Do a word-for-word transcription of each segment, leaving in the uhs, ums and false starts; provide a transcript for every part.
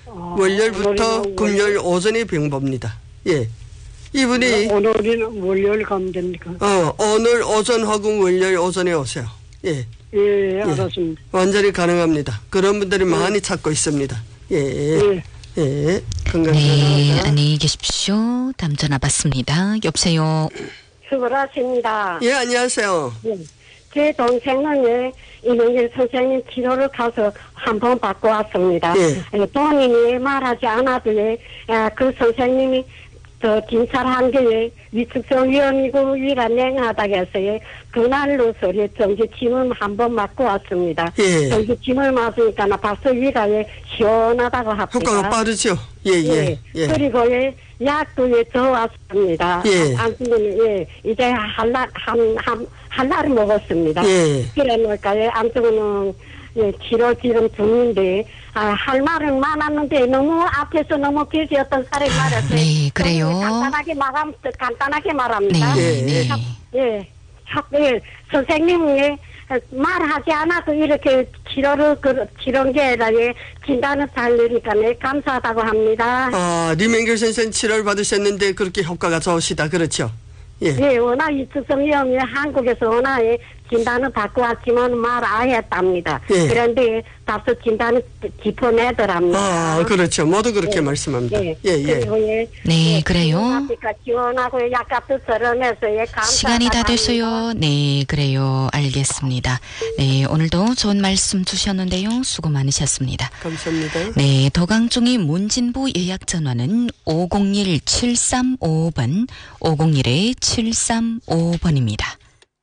아, 월요일부터 금요일 오전이 병봅니다. 예. 이분이 오늘은 월요일 가면 됩니까? 어, 오늘 오전하고 월요일 오전에 오세요. 예. 예, 알았습니다. 예. 완전히 가능합니다. 그런 분들이 예. 많이 찾고 있습니다. 예. 예. 예. 건강합니다. 네, 안녕히 계십시오. 다음 전화 받습니다. 여보세요. 수고하십니다. 예, 안녕하세요. 예. 제 동생은 예, 이명길 선생님 치료를 가서 한 번 받고 왔습니다. 예. 예, 본인이 말하지 않아도 예, 그 선생님이 저 진찰한 게 위축성 위험이고 위가 냉하다고 해서 그날로서 정지침을 한 번 맞고 왔습니다. 예. 정지침을 맞으니까 나 벌써 위가 시원하다고 합니다. 효과가 빠르죠. 예예. 예, 예. 그리고 예, 약도 예, 더 왔습니다. 예. 안수는 예, 이제 한날 한한 한 날을 먹었습니다. 예. 그러니까 예, 안수는 예, 치료 지금 중인데, 아, 할 말은 많았는데, 너무 앞에서 너무 계시 어떤 사람이 말했어요. 네, 그래요. 간단하게 말함, 간단하게 말합니다. 네, 네. 예, 예, 선생님, 예, 말하지 않아도 이렇게 치료를, 그, 치료한 게 아니라, 예, 진단을 살리니까, 네, 감사하다고 합니다. 아, 리명길 선생 치료를 받으셨는데 그렇게 효과가 좋으시다. 그렇죠? 예. 예, 워낙 이투성염이 한국에서 워낙 진단을 받고 왔지만 말 아예 했답니다. 예. 그런데 다소 진단을 짚어내더랍니다. 아, 그렇죠. 모두 그렇게 예. 말씀합니다. 예, 예, 예. 그리고 예, 네, 예, 그래요. 앞이가 지원하고 약값도 썰어내서 예, 감사하다고 시간이 다 합니다. 됐어요. 네, 그래요. 알겠습니다. 네, 오늘도 좋은 말씀 주셨는데요. 수고 많으셨습니다. 감사합니다. 네, 도강중의 문진부 예약 전화는 오공일 칠삼오오 번, 오공일 칠삼오오 번입니다.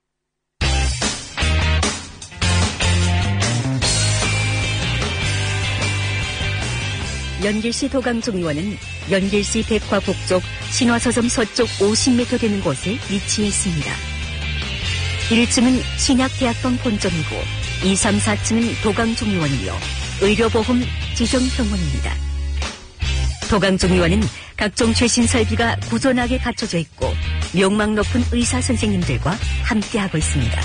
연길시 도강중의원은 연길시 백화북쪽 신화서점 서쪽 오십 미터 되는 곳에 위치해 있습니다. 일 층은 신약대학병 본점이고 이, 삼, 사 층은 도강중의원이며 의료보험 지정병원입니다. 도강중의원은 각종 최신 설비가 구전하게 갖춰져 있고 명망 높은 의사 선생님들과 함께하고 있습니다.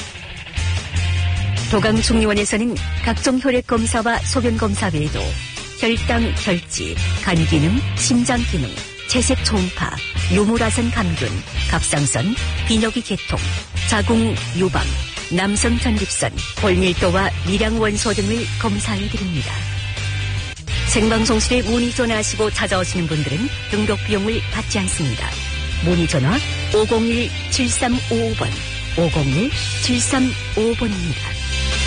도강중의원에서는 각종 혈액 검사와 소변 검사 외에도 혈당, 혈지, 간 기능, 심장 기능, 채색 초음파, 요물화선 감균, 갑상선, 비뇨기 계통, 자궁 유방, 남성 전립선, 골밀도와 미량 원소 등을 검사해 드립니다. 생방송실에 문의 전화하시고 찾아오시는 분들은 등록 비용을 받지 않습니다. 문의 전화 오공일 칠삼오오 번, 오공일 칠삼오오 번입니다.